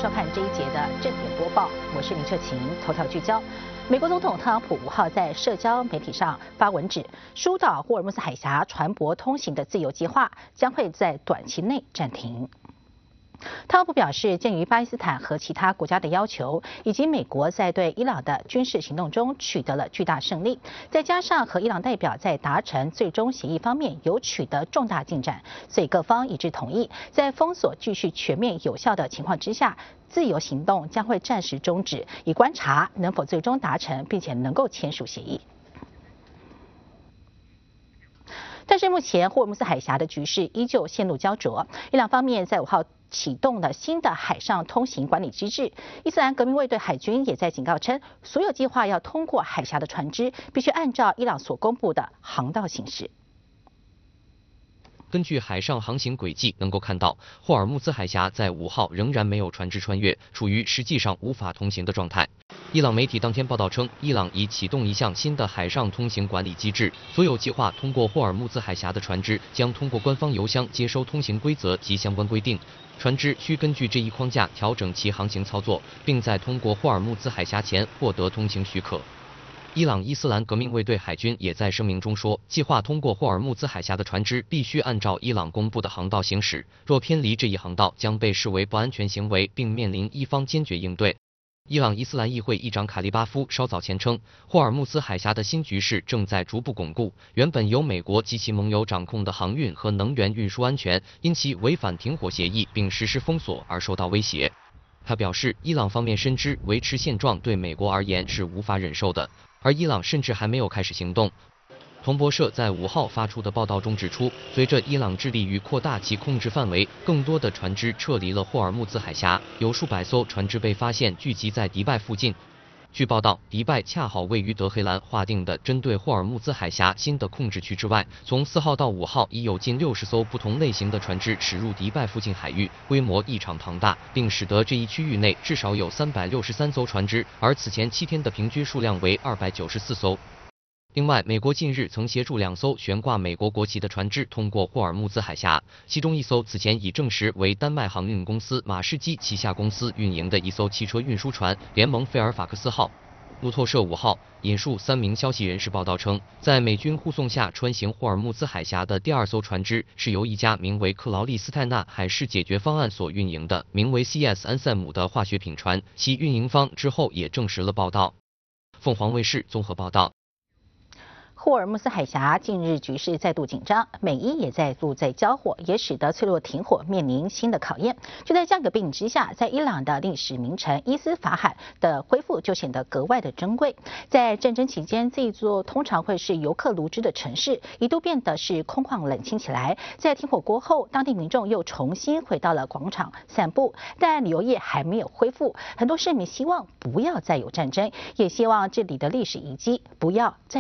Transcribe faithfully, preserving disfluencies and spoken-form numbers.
收看这一节的正点播报，我是林彻晴。头条聚焦：美国总统特朗普五号在社交媒体上发文指，疏导霍尔木兹海峡船舶通行的自由计划将会在短期内暂停。特朗普表示，鉴于巴基斯坦和其他国家的要求，以及美国在对伊朗的军事行动中取得了巨大胜利，再加上和伊朗代表在达成最终协议方面有取得重大进展，所以各方一致同意，在封锁继续全面有效的情况之下，自由行动将会暂时终止，以观察能否最终达成，并且能够签署协议。但是目前霍尔木兹海峡的局势依旧陷入焦灼，伊朗方面在五号启动了新的海上通行管理机制。伊斯兰革命卫队海军也在警告称，所有计划要通过海峡的船只必须按照伊朗所公布的航道行驶。 根据海上航行轨迹能够看到，霍尔木兹海峡在五号仍然没有船只穿越，处于实际上无法通行的状态。伊朗媒体当天报道称，伊朗已启动一项新的海上通行管理机制，所有计划通过霍尔木兹海峡的船只将通过官方邮箱接收通行规则及相关规定，船只需根据这一框架调整其航行操作，并在通过霍尔木兹海峡前获得通行许可。伊朗伊斯兰革命卫队海军也在声明中说，计划通过霍尔木兹海峡的船只必须按照伊朗公布的航道行驶，若偏离这一航道将被视为不安全行为，并面临伊方坚决应对。伊朗伊斯兰议会议长卡利巴夫稍早前称，霍尔木兹海峡的新局势正在逐步巩固，原本由美国及其盟友掌控的航运和能源运输安全因其违反停火协议并实施封锁而受到威胁。他表示，伊朗方面深知维持现状对美国而言是无法忍受的，而伊朗甚至还没有开始行动。彭博社在五号发出的报道中指出，随着伊朗致力于扩大其控制范围，更多的船只撤离了霍尔木兹海峡，有数百艘船只被发现聚集在迪拜附近。据报道，迪拜恰好位于德黑兰划定的针对霍尔木兹海峡新的控制区之外，从四号到五号已有近六十艘不同类型的船只驶入迪拜附近海域，规模异常庞大，并使得这一区域内至少有三百六十三艘船只，而此前七天的平均数量为二百九十四艘。另外，美国近日曾协助两艘悬挂美国国旗的船只通过霍尔木兹海峡，其中一艘此前已证实为丹麦航运公司马士基旗下公司运营的一艘汽车运输船联盟费尔法克斯号。路透社五号引述三名消息人士报道称，在美军护送下穿行霍尔木兹海峡的第二艘船只是由一家名为克劳利斯泰纳海事解决方案所运营的名为 C S 安塞姆的化学品船，其运营方之后也证实了报道。凤凰卫视综合报道。 霍尔木兹海峡近日局势再度紧张，美伊也再度在交火，也使得脆弱停火面临新的考验。就在这样一个背景之下，在伊朗的历史名城伊斯法罕的恢复就显得格外的珍贵。在战争期间，这一座通常会是游客如织的城市，一度变得是空旷冷清起来。在停火过后，当地民众又重新回到了广场散步，但旅游业还没有恢复。很多市民希望不要再有战争，也希望这里的历史遗迹不要再